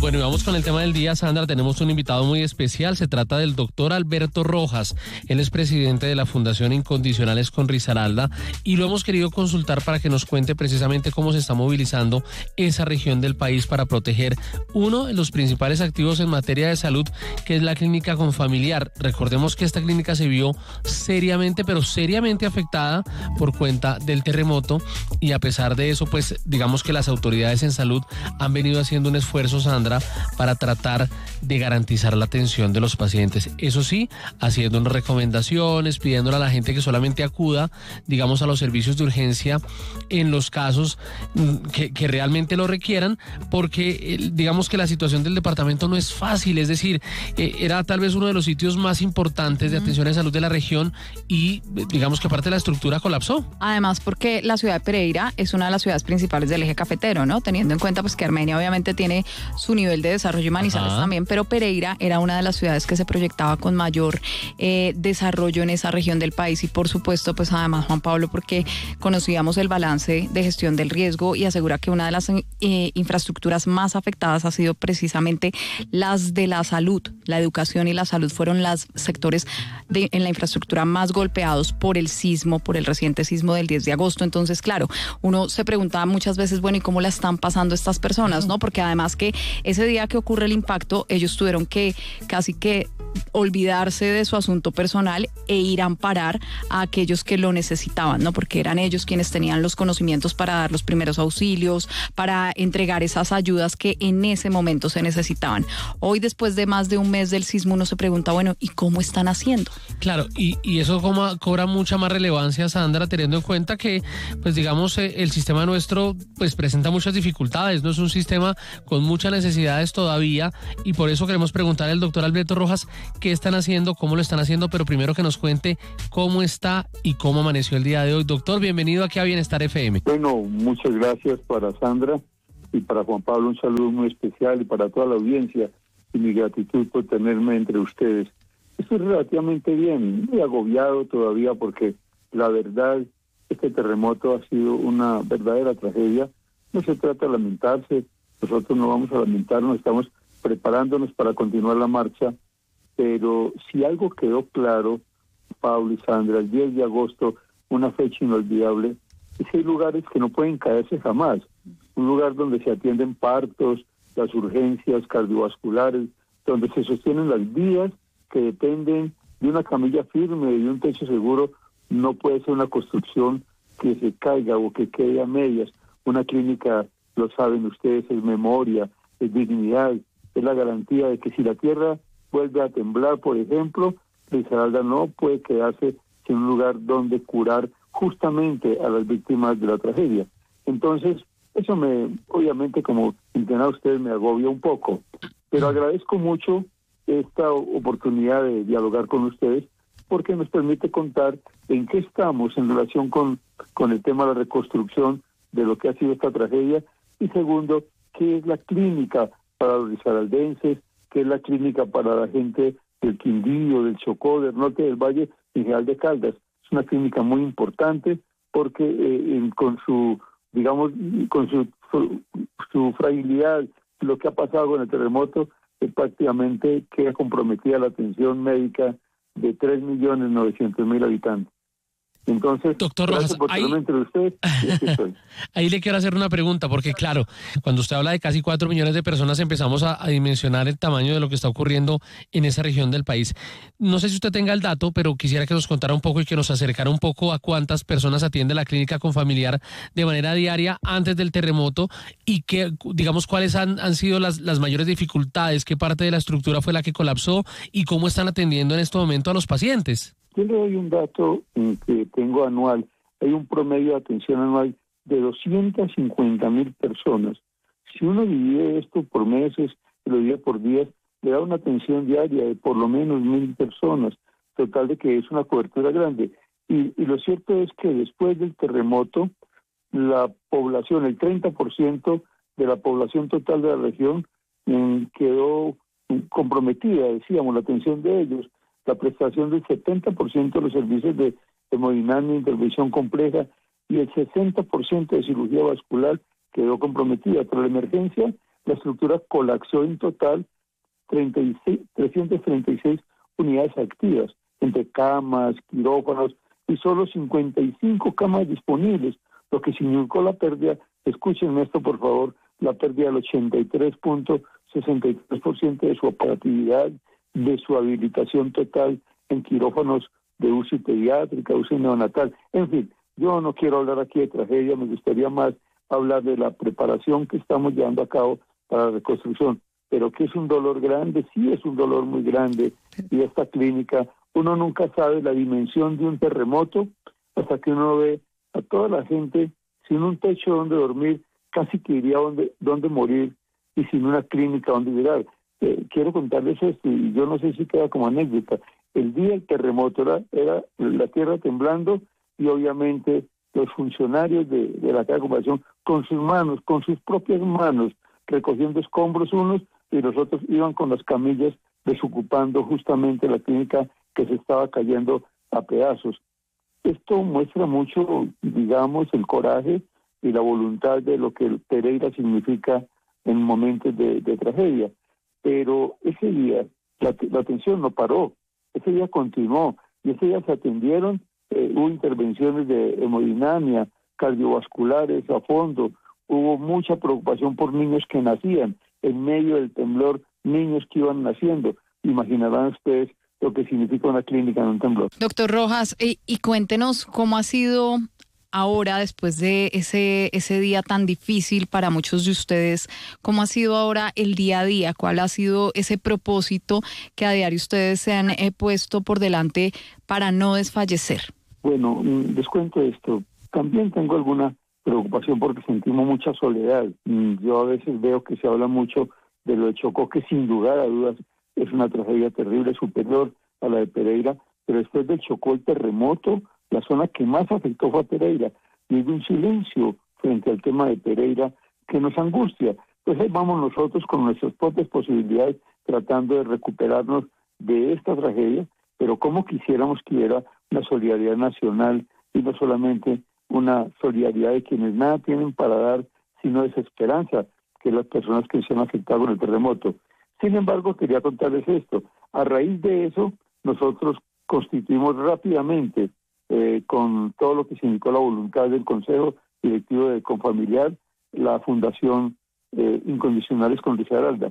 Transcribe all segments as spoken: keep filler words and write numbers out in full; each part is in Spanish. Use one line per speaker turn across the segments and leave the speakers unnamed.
Bueno, y vamos con el tema del día, Sandra. Tenemos un invitado muy especial. Se trata del doctor Alberto Rojas. Él es presidente de la Fundación Incondicionales con Risaralda y lo hemos querido consultar para que nos cuente precisamente cómo se está movilizando esa región del país para proteger uno de los principales activos en materia de salud, que es la clínica Confamiliar. Recordemos que esta clínica se vio seriamente, pero seriamente afectada por cuenta del terremoto, y a pesar de eso, pues digamos que las autoridades en salud han venido haciendo un esfuerzo, Sandra, para tratar de garantizar la atención de los pacientes. Eso sí, haciendo unas recomendaciones, pidiéndole a la gente que solamente acuda, digamos, a los servicios de urgencia en los casos que, que realmente lo requieran, porque digamos que la situación del departamento no es fácil, es decir, eh, era tal vez uno de los sitios más importantes de atención de salud de la región y digamos que parte de la estructura colapsó.
Además, porque la ciudad de Pereira es una de las ciudades principales del eje cafetero, ¿no? Teniendo en cuenta pues que Armenia obviamente tiene su nivel de desarrollo y Manizales Ajá. también, pero Pereira era una de las ciudades que se proyectaba con mayor eh, desarrollo en esa región del país y por supuesto, pues además Juan Pablo, porque conocíamos el balance de gestión del riesgo y asegura que una de las eh, infraestructuras más afectadas ha sido precisamente las de la salud. La educación y la salud fueron los sectores de, en la infraestructura más golpeados por el sismo, por el reciente sismo del diez de agosto. Entonces, claro, uno se preguntaba muchas veces, bueno, ¿y cómo la están pasando estas personas, no? Porque además que ese día que ocurre el impacto, ellos tuvieron que casi que olvidarse de su asunto personal e ir a amparar a aquellos que lo necesitaban, ¿no? Porque eran ellos quienes tenían los conocimientos para dar los primeros auxilios, para entregar esas ayudas que en ese momento se necesitaban. Hoy, después de más de un mes del sismo, uno se pregunta, bueno, ¿y cómo están haciendo?
Claro, y, y eso como, cobra mucha más relevancia, Sandra, teniendo en cuenta que, pues digamos, eh, el sistema nuestro pues presenta muchas dificultades, no es un sistema con muchas necesidades todavía, y por eso queremos preguntar al doctor Alberto Rojas qué están haciendo, cómo lo están haciendo, pero primero que nos cuente cómo está y cómo amaneció el día de hoy. Doctor, bienvenido aquí a Bienestar F M.
Bueno, muchas gracias para Sandra y para Juan Pablo, un saludo muy especial, y para toda la audiencia, y mi gratitud por tenerme entre ustedes. Estoy relativamente bien, muy agobiado todavía porque la verdad, este terremoto ha sido una verdadera tragedia. No se trata de lamentarse, nosotros no vamos a lamentarnos, estamos preparándonos para continuar la marcha, pero si algo quedó claro, Pablo y Sandra, el diez de agosto, una fecha inolvidable, es que hay lugares que no pueden caerse jamás. Un lugar donde se atienden partos, las urgencias cardiovasculares, donde se sostienen las vías que dependen de una camilla firme y de un techo seguro, no puede ser una construcción que se caiga o que quede a medias. Una clínica, lo saben ustedes, es memoria, es dignidad, es la garantía de que si la tierra vuelve a temblar, por ejemplo, Risaralda no puede quedarse sin un lugar donde curar justamente a las víctimas de la tragedia. Entonces, eso me, obviamente, como entiendan ustedes, me agobia un poco, pero agradezco mucho esta oportunidad de dialogar con ustedes porque nos permite contar en qué estamos en relación con, con el tema de la reconstrucción de lo que ha sido esta tragedia, y segundo, qué es la clínica para los risaraldenses, qué es la clínica para la gente del Quindío, del Chocó, del norte del Valle, en General de Caldas. Es una clínica muy importante porque eh, en, con su, digamos, con su, su, su fragilidad, lo que ha pasado con el terremoto, eh, prácticamente queda comprometida la atención médica de tres millones novecientos mil habitantes. Entonces,
doctor Rojas, ahí,
usted,
ahí le quiero hacer una pregunta, porque claro, cuando usted habla de casi cuatro millones de personas, empezamos a, a dimensionar el tamaño de lo que está ocurriendo en esa región del país. No sé si usted tenga el dato, pero quisiera que nos contara un poco y que nos acercara un poco a cuántas personas atiende la clínica Confamiliar de manera diaria antes del terremoto, y que, digamos, cuáles han, han sido las, las mayores dificultades, qué parte de la estructura fue la que colapsó y cómo están atendiendo en este momento a los pacientes.
Yo le doy un dato que tengo anual. Hay un promedio de atención anual de doscientas cincuenta mil personas. Si uno divide esto por meses y lo divide por días, le da una atención diaria de por lo menos mil personas. Total de que es una cobertura grande. Y, y lo cierto es que después del terremoto, la población, el treinta por ciento de la población total de la región eh, quedó comprometida, decíamos, la atención de ellos. La prestación del setenta por ciento de los servicios de hemodinamia, intervención compleja, y el sesenta por ciento de cirugía vascular quedó comprometida. Pero la emergencia la estructura colapsó en total treinta y seis, trescientas treinta y seis unidades activas, entre camas, quirófanos, y solo cincuenta y cinco camas disponibles, lo que significó la pérdida, escuchen esto por favor, la pérdida del ochenta y tres punto sesenta y tres por ciento de su operatividad, de su habilitación total en quirófanos de U C I pediátrica, U C I neonatal. En fin, yo no quiero hablar aquí de tragedia, me gustaría más hablar de la preparación que estamos llevando a cabo para la reconstrucción, pero que es un dolor grande, sí es un dolor muy grande, y esta clínica, uno nunca sabe la dimensión de un terremoto hasta que uno ve a toda la gente sin un techo donde dormir, casi que iría donde, donde morir, y sin una clínica donde llegar. Eh, quiero contarles esto, y yo no sé si queda como anécdota. El día del terremoto era, era la tierra temblando, y obviamente los funcionarios de, de la Caja de Compensación, con sus manos, con sus propias manos, recogiendo escombros unos, y los otros iban con las camillas desocupando justamente la clínica que se estaba cayendo a pedazos. Esto muestra mucho, digamos, el coraje y la voluntad de lo que Pereira significa en momentos de, de tragedia. Pero ese día la, la atención no paró, ese día continuó, y ese día se atendieron, eh, hubo intervenciones de hemodinamia, cardiovasculares a fondo, hubo mucha preocupación por niños que nacían, en medio del temblor, niños que iban naciendo. Imaginarán ustedes lo que significa una clínica en un temblor.
Doctor Rojas, y, y cuéntenos cómo ha sido ahora, después de ese, ese día tan difícil para muchos de ustedes, cómo ha sido ahora el día a día, cuál ha sido ese propósito que a diario ustedes se han eh, puesto por delante para no desfallecer.
Bueno, les cuento esto. También tengo alguna preocupación porque sentimos mucha soledad. Yo a veces veo que se habla mucho de lo de Chocó, que sin lugar a dudas es una tragedia terrible, superior a la de Pereira, pero después del Chocó, el terremoto, la zona que más afectó fue a Pereira, y hay un silencio frente al tema de Pereira que nos angustia. Entonces vamos nosotros con nuestras propias posibilidades tratando de recuperarnos de esta tragedia, pero como quisiéramos que hubiera una solidaridad nacional y no solamente una solidaridad de quienes nada tienen para dar, sino desesperanza, que las personas que se han afectado con el terremoto. Sin embargo, quería contarles esto. A raíz de eso, nosotros constituimos rápidamente, eh, con todo lo que significó la voluntad del Consejo Directivo de Confamiliar, la Fundación eh, Incondicionales con Risaralda.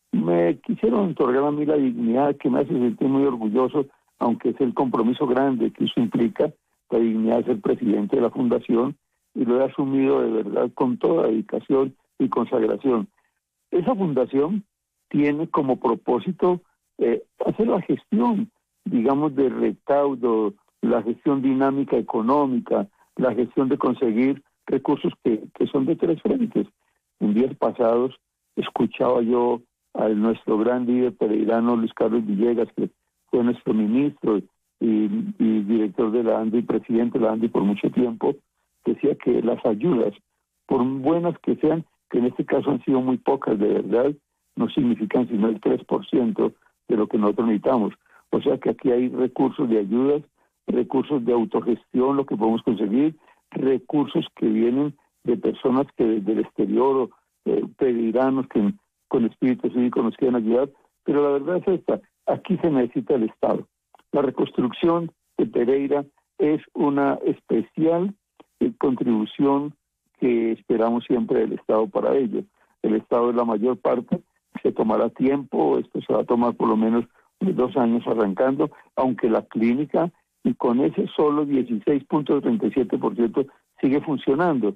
Me quisieron otorgar a mí la dignidad que me hace sentir muy orgulloso, aunque es el compromiso grande que eso implica, la dignidad de ser presidente de la Fundación, y lo he asumido de verdad con toda dedicación y consagración. Esa fundación tiene como propósito eh, hacer la gestión, digamos, de recaudo, la gestión dinámica económica, la gestión de conseguir recursos que, que son de tres frentes. En días pasados escuchaba yo a nuestro gran líder pereirano Luis Carlos Villegas, que fue nuestro ministro y, y director de la ANDI y presidente de la ANDI por mucho tiempo, decía que las ayudas, por buenas que sean, que en este caso han sido muy pocas de verdad, no significan sino el tres por ciento de lo que nosotros necesitamos. O sea que aquí hay recursos de ayudas, recursos de autogestión, lo que podemos conseguir, recursos que vienen de personas que desde el exterior, eh, pereiranos que con espíritu cívico nos quieren ayudar, pero la verdad es esta, aquí se necesita el Estado. La reconstrucción de Pereira es una especial eh, contribución que esperamos siempre del Estado para ello. El Estado es la mayor parte, se tomará tiempo, esto se va a tomar por lo menos dos años arrancando, aunque la clínica, y con ese solo dieciséis punto treinta y siete por ciento sigue funcionando,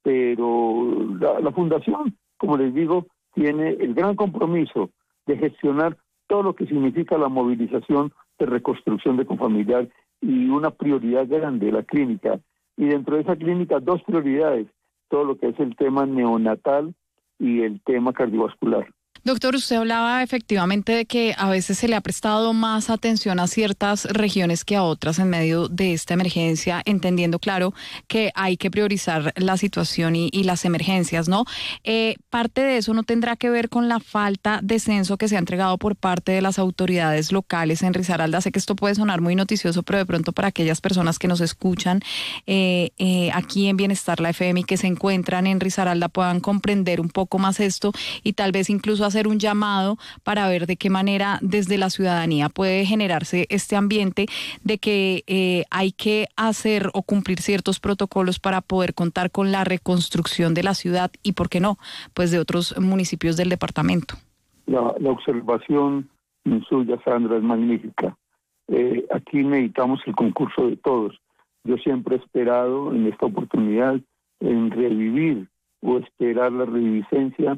pero la, la fundación, como les digo, tiene el gran compromiso de gestionar todo lo que significa la movilización de reconstrucción de Confamiliar y una prioridad grande, la clínica, y dentro de esa clínica dos prioridades, todo lo que es el tema neonatal y el tema cardiovascular.
Doctor, usted hablaba efectivamente de que a veces se le ha prestado más atención a ciertas regiones que a otras en medio de esta emergencia, entendiendo, claro, que hay que priorizar la situación y, y las emergencias, ¿no? Eh, parte de eso no tendrá que ver con la falta de censo que se ha entregado por parte de las autoridades locales en Risaralda. Sé que esto puede sonar muy noticioso, pero de pronto para aquellas personas que nos escuchan eh, eh, aquí en Bienestar La F M y que se encuentran en Risaralda puedan comprender un poco más esto y tal vez incluso hacer hacer un llamado para ver de qué manera desde la ciudadanía puede generarse este ambiente de que eh, hay que hacer o cumplir ciertos protocolos para poder contar con la reconstrucción de la ciudad y, ¿por qué no?, pues de otros municipios del departamento.
La, la observación suya, Sandra, es magnífica. Eh, aquí necesitamos el concurso de todos. Yo siempre he esperado en esta oportunidad en revivir o esperar la reviviscencia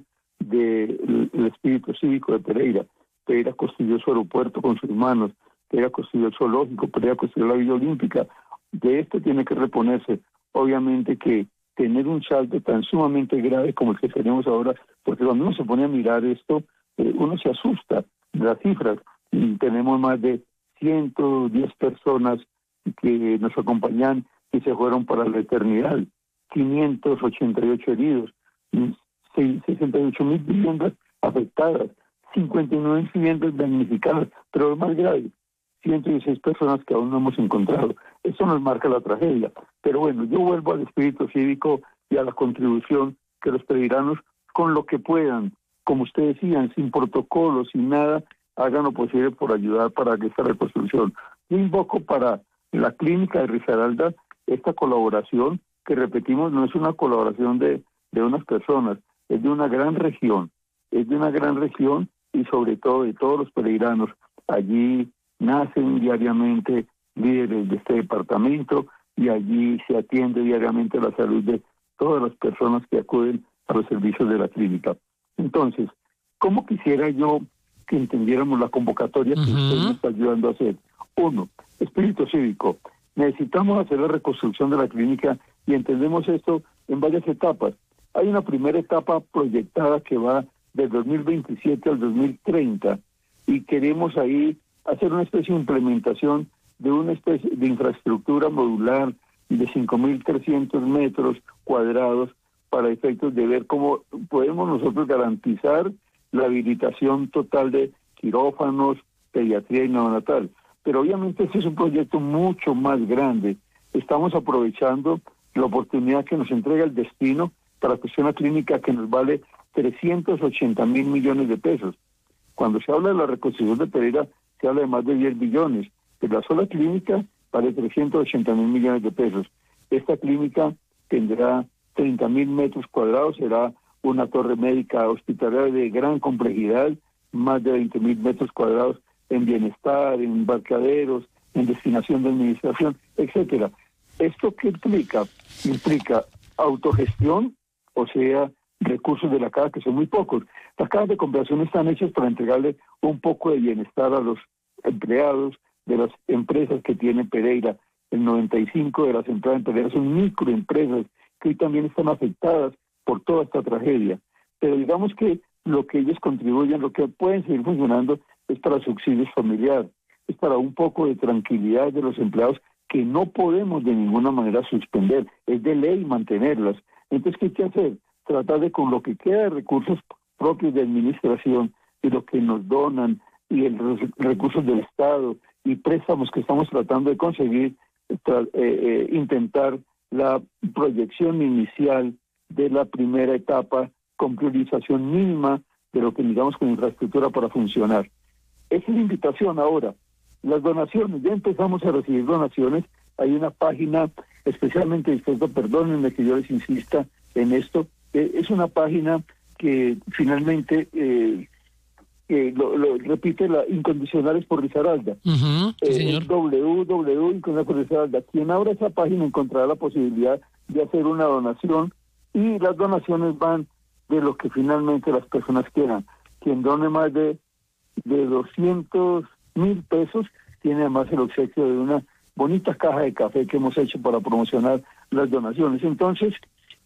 del espíritu cívico de Pereira. Pereira construyó su aeropuerto con sus manos, Pereira construyó el zoológico, Pereira construyó la Villa Olímpica. De esto tiene que reponerse. Obviamente que tener un salto tan sumamente grave como el que tenemos ahora, porque cuando uno se pone a mirar esto, eh, uno se asusta de las cifras. Y tenemos más de ciento diez personas que nos acompañan y se fueron para la eternidad, quinientos ochenta y ocho heridos, sesenta y ocho mil viviendas afectadas, cincuenta y nueve viviendas damnificadas, pero lo más grave, ciento dieciséis personas que aún no hemos encontrado. Eso nos marca la tragedia. Pero bueno, yo vuelvo al espíritu cívico y a la contribución que los pereiranos, con lo que puedan, como ustedes decían, sin protocolos, sin nada, hagan lo posible por ayudar para esta reconstrucción. Yo invoco para la clínica de Risaralda esta colaboración, que repetimos, no es una colaboración de, de unas personas, es de una gran región, es de una gran región y sobre todo de todos los pereiranos. Allí nacen diariamente líderes de este departamento y allí se atiende diariamente la salud de todas las personas que acuden a los servicios de la clínica. Entonces, ¿cómo quisiera yo que entendiéramos la convocatoria que uh-huh. usted me está ayudando a hacer? Uno, espíritu cívico. Necesitamos hacer la reconstrucción de la clínica y entendemos esto en varias etapas. Hay una primera etapa proyectada que va del dos mil veintisiete al dos mil treinta y queremos ahí hacer una especie de implementación de una especie de infraestructura modular de cinco mil trescientos metros cuadrados para efectos de ver cómo podemos nosotros garantizar la habilitación total de quirófanos, pediatría y neonatal. Pero obviamente este es un proyecto mucho más grande. Estamos aprovechando la oportunidad que nos entrega el destino para cuestión una clínica que nos vale trescientos ochenta mil millones de pesos. Cuando se habla de la reconstrucción de Pereira, se habla de más de diez billones. Pero la sola clínica vale trescientos ochenta mil millones de pesos. Esta clínica tendrá treinta mil metros cuadrados, será una torre médica hospitalaria de gran complejidad, más de veinte mil metros cuadrados en bienestar, en embarcaderos, en destinación de administración, etcétera. ¿Esto qué implica? Implica autogestión, o sea, recursos de la caja, que son muy pocos. Las cajas de compensación están hechas para entregarle un poco de bienestar a los empleados de las empresas que tiene Pereira. El noventa y cinco por ciento de las empresas en Pereira son microempresas que hoy también están afectadas por toda esta tragedia. Pero digamos que lo que ellos contribuyen, lo que pueden seguir funcionando, es para subsidios familiares, es para un poco de tranquilidad de los empleados que no podemos de ninguna manera suspender, es de ley mantenerlas. Entonces, ¿qué hay que hacer? Tratar de, con lo que queda de recursos propios de administración, de lo que nos donan, y el, los recursos del Estado, y préstamos que estamos tratando de conseguir, tra, eh, eh, intentar la proyección inicial de la primera etapa con priorización mínima de lo que digamos con infraestructura para funcionar. Esa es la invitación ahora. Las donaciones, ya empezamos a recibir donaciones. Hay una página especialmente dispuesta, perdónenme que yo les insista en esto, eh, es una página que finalmente eh, eh, lo, lo repite la Incondicionales por Risaralda.
Uh-huh, sí,
eh,
señor.
w w w punto incondicionales por Risaralda. Quien abra esa página encontrará la posibilidad de hacer una donación y las donaciones van de lo que finalmente las personas quieran. Quien done más de, de doscientos mil pesos tiene además el obsequio de una bonita caja de café que hemos hecho para promocionar las donaciones. Entonces,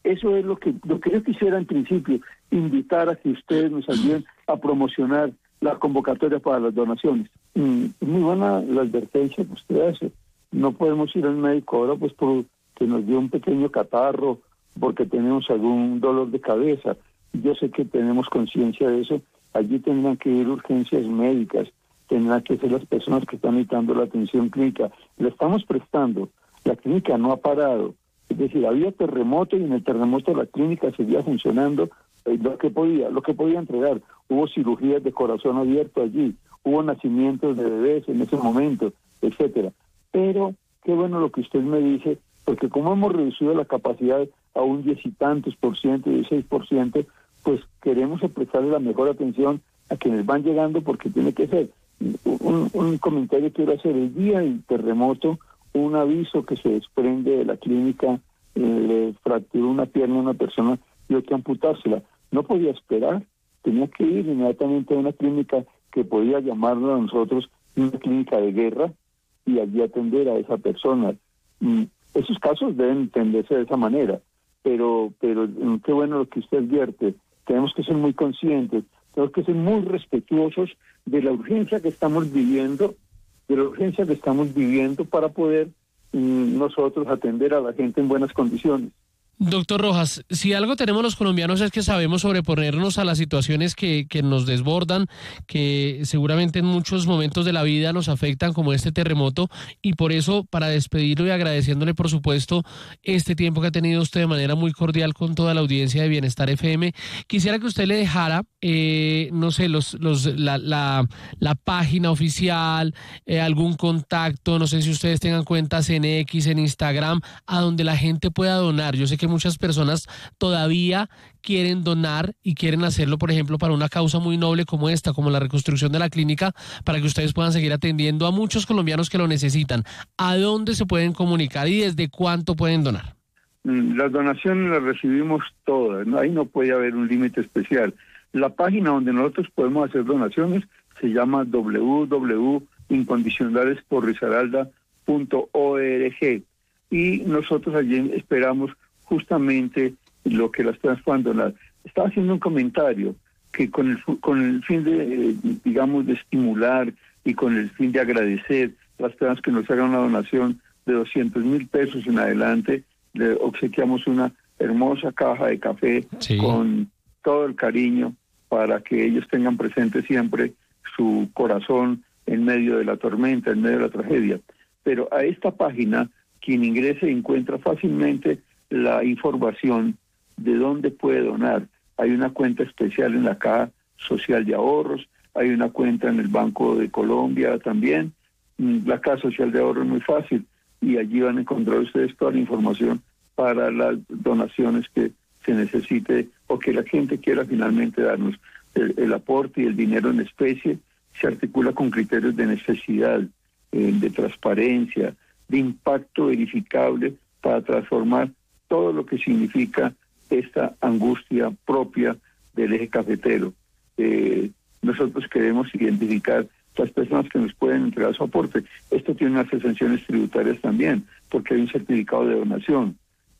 Eso es lo que, lo que yo quisiera en principio, invitar a que ustedes nos ayuden a promocionar la convocatoria para las donaciones. Mm, muy buena la advertencia que usted hace. No podemos ir al médico ahora pues porque nos dio un pequeño catarro, porque tenemos algún dolor de cabeza. Yo sé que tenemos conciencia de eso. Allí tendrán que ir urgencias médicas, tendrán que ser las personas que están necesitando la atención clínica. Le estamos prestando. La clínica no ha parado. Es decir, había terremoto y en el terremoto la clínica seguía funcionando eh, lo que podía, lo que podía entregar. Hubo cirugías de corazón abierto allí, hubo nacimientos de bebés en ese momento, etcétera. Pero qué bueno lo que usted me dice, porque como hemos reducido la capacidad a un diez y tantos por ciento, dieciséis por ciento, pues queremos prestarle la mejor atención a quienes van llegando, porque tiene que ser. Un, un comentario que quiero hacer: el día del terremoto, un aviso que se desprende de la clínica, eh, le fracturó una pierna a una persona y hay que amputársela. No podía esperar, tenía que ir inmediatamente a una clínica que podía llamarlo a nosotros una clínica de guerra y allí atender a esa persona. Mm, esos casos deben entenderse de esa manera, pero, pero mm, qué bueno lo que usted advierte. Tenemos que ser muy conscientes, tenemos que ser muy respetuosos de la urgencia que estamos viviendo, de la urgencia que estamos viviendo para poder mm, nosotros atender a la gente en buenas condiciones.
Doctor Rojas, si algo tenemos los colombianos es que sabemos sobreponernos a las situaciones que, que nos desbordan, que seguramente en muchos momentos de la vida nos afectan, como este terremoto, y por eso, para despedirlo y agradeciéndole, por supuesto, este tiempo que ha tenido usted de manera muy cordial con toda la audiencia de Bienestar F M, quisiera que usted le dejara, eh, no sé, los, los, la, la, la página oficial, eh, algún contacto, no sé si ustedes tengan cuentas en X, en Instagram, a donde la gente pueda donar. Yo sé que muchas personas todavía quieren donar y quieren hacerlo, por ejemplo, para una causa muy noble como esta, como la reconstrucción de la clínica, para que ustedes puedan seguir atendiendo a muchos colombianos que lo necesitan. ¿A dónde se pueden comunicar y desde cuánto pueden donar?
Las donaciones las recibimos todas, ¿no? Ahí no puede haber un límite especial. La página donde nosotros podemos hacer donaciones se llama doble u doble u doble u punto incondicionales por risaralda punto org y nosotros allí esperamos justamente lo que las personas puedan donar. Estaba haciendo un comentario que con el, con el fin de, eh, digamos, de estimular y con el fin de agradecer a las personas que nos hagan una donación de doscientos mil pesos en adelante, le obsequiamos una hermosa caja de café, sí, con todo el cariño para que ellos tengan presente siempre su corazón en medio de la tormenta, en medio de la tragedia. Pero a esta página, quien ingrese encuentra fácilmente la información de dónde puede donar. Hay una cuenta especial en la Caja Social de Ahorros, hay una cuenta en el Banco de Colombia también. La Caja Social de Ahorros es muy fácil y allí van a encontrar ustedes toda la información para las donaciones que se necesite o que la gente quiera finalmente darnos. El, el aporte y el dinero en especie se articula con criterios de necesidad, eh, de transparencia, de impacto verificable para transformar todo lo que significa esta angustia propia del eje cafetero. Eh, nosotros queremos identificar las personas que nos pueden entregar su aporte. Esto tiene unas exenciones tributarias también, porque hay un certificado de donación.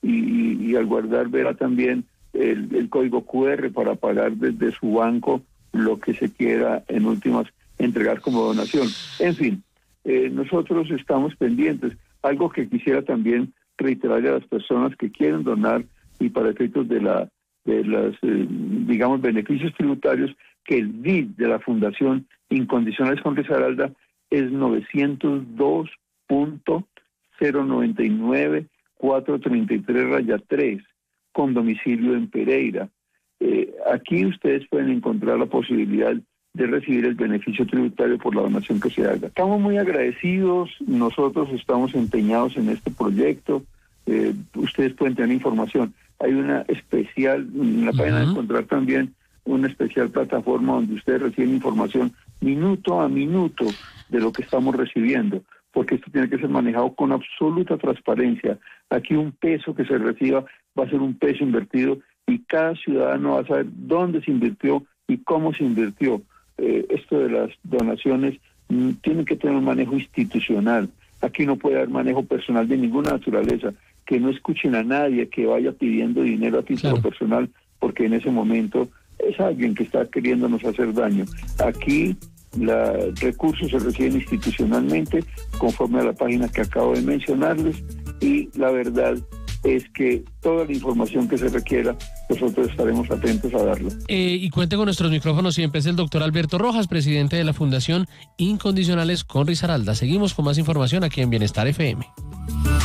Y, y al guardar verá también el, el código cu erre para pagar desde su banco lo que se quiera en últimas entregar como donación. En fin, eh, nosotros estamos pendientes. Algo que quisiera también reiterarle a las personas que quieren donar y para efectos de la de los, eh, digamos, beneficios tributarios, que el D I T de la Fundación Incondicionales con Risaralda es novecientos dos punto cero noventa y nueve cuatro treinta y tres raya tres, con domicilio en Pereira. Eh, aquí ustedes pueden encontrar la posibilidad de recibir el beneficio tributario por la donación que se haga. Estamos muy agradecidos, nosotros estamos empeñados en este proyecto, eh, ustedes pueden tener información. Hay una especial, en la página uh-huh. de encontrar también una especial plataforma donde ustedes reciben información minuto a minuto de lo que estamos recibiendo, porque esto tiene que ser manejado con absoluta transparencia. Aquí un peso que se reciba va a ser un peso invertido y cada ciudadano va a saber dónde se invirtió y cómo se invirtió. Eh, esto de las donaciones mm, tiene que tener un manejo institucional. Aquí no puede haber manejo personal de ninguna naturaleza. que no escuchen a nadie que vaya pidiendo dinero a título
Claro.
personal, porque en ese momento es alguien que está queriéndonos hacer daño. Aquí los recursos se reciben institucionalmente conforme a la página que acabo de mencionarles, y la verdad es que toda la información que se requiera, nosotros estaremos atentos a darla.
Eh, y cuente con nuestros micrófonos siempre, es el doctor Alberto Rojas, presidente de la Fundación Incondicionales con Risaralda. Seguimos con más información aquí en Bienestar F M.